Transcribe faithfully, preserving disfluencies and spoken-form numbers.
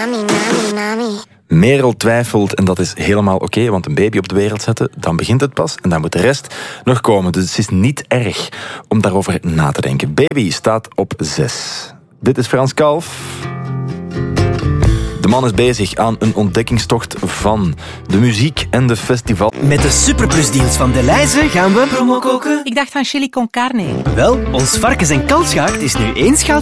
nami, nami, nami. Merel twijfelt en dat is helemaal oké, okay, want een baby op de wereld zetten, dan begint het pas en dan moet de rest nog komen. Dus het is niet erg om daarover na te denken. Baby staat op zes. Dit is Frans Kalf. De man is bezig aan een ontdekkingstocht van de muziek en de festival. Met de superplusdeals van Delhaize gaan we promo koken. Ik dacht van chili con carne. Wel, ons varkens- en kalfsgaard is nu één schaal